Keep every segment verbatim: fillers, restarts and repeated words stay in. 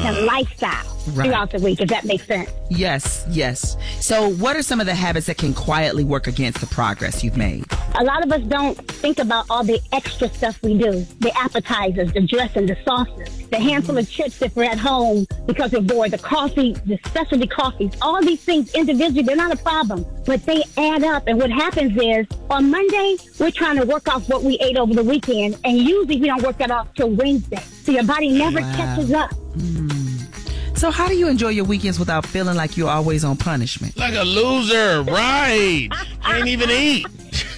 consistent lifestyle Right. throughout the week, if that makes sense. Yes, yes. So what are some of the habits that can quietly work against the progress you've made? A lot of us don't think about all the extra stuff we do. The appetizers, the dressing, the sauces, the handful of chips if we're at home because we're bored, the coffee, the specialty coffees. All these things individually, they're not a problem, but they add up. And what happens is on Monday, we're trying to work off what we ate over the weekend. And usually we don't work that off till Wednesday. So your body never Wow. catches up. So how do you enjoy your weekends without feeling like you're always on punishment? Like a loser, right? Can't even eat.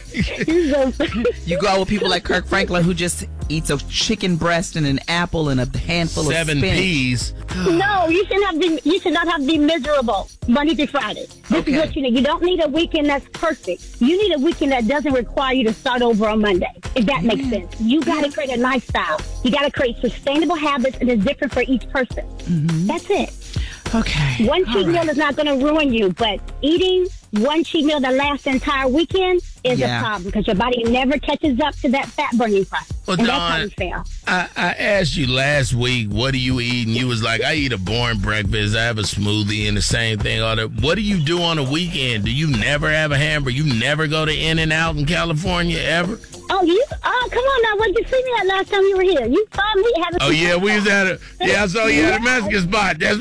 You go out with people like Kirk Franklin who just eats a chicken breast and an apple and a handful Seven of spinach. peas. No, you should have been, you should not have to be miserable Monday through Friday. This Okay. is what you need. You don't need a weekend that's perfect. You need a weekend that doesn't require you to start over on Monday, if that makes sense. You got to create a lifestyle. You got to create sustainable habits, and it's different for each person. That's it. Okay. One All cheat right. meal is not going to ruin you, but eating one cheat meal that lasts the entire weekend is Yeah. a problem because your body never catches up to that fat burning process. Well, and that's how Dawn, you fail. I, I asked you last week, what do you eat? And you was like, I eat a boring breakfast. I have a smoothie and the same thing. All that. What do you do on a weekend? Do you never have a hamburger? You never go to In-N-Out in California ever? Oh, you? Oh, come on now. When did you see me that last time you were here? You saw me having. Oh, yeah, we was at a, yeah, I saw you at a Mexican spot. That's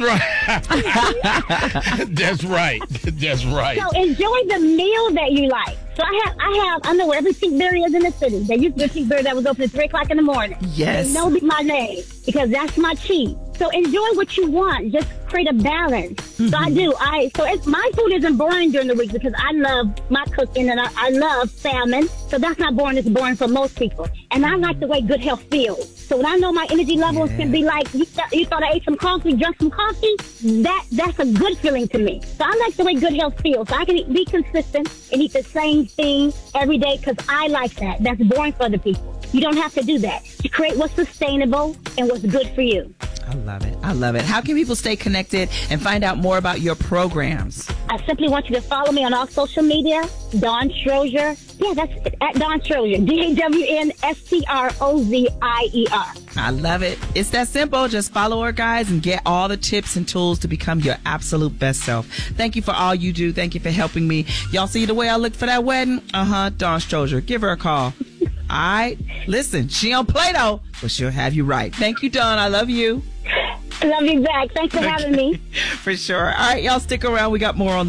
right. That's right. That's right. So enjoy the meal that you like. So I have, I have, I know where every pizzeria is in the city. There used to be a pizzeria that was open at three o'clock in the morning. Yes. They know my name because that's my cheat. So enjoy what you want. Just create a balance. So I do. I so it's, my food isn't boring during the week because I love my cooking and I, I love salmon. So that's not boring. It's boring for most people. And I like the way good health feels. So when I know my energy levels Yeah. can be like, you, th- you thought I ate some coffee, drank some coffee, that that's a good feeling to me. So I like the way good health feels. So I can eat, be consistent and eat the same thing every day because I like that. That's boring for other people. You don't have to do that. You create what's sustainable and what's good for you. I love it. I love it. How can people stay connected and find out more about your programs? I simply want you to follow me on all social media, Dawn Strozier. Yeah, that's it, at Dawn Strozier. D A W N S T R O Z I E R. I love it. It's that simple. Just follow her, guys, and get all the tips and tools to become your absolute best self. Thank you for all you do. Thank you for helping me. Y'all see the way I looked for that wedding? Uh-huh. Dawn Strozier. Give her a call. All right. Listen, she don't play, though, but she'll have you right. Thank you, Dawn. I love you. Love you back. Thanks for having me. For sure. All right, y'all stick around. We got more on the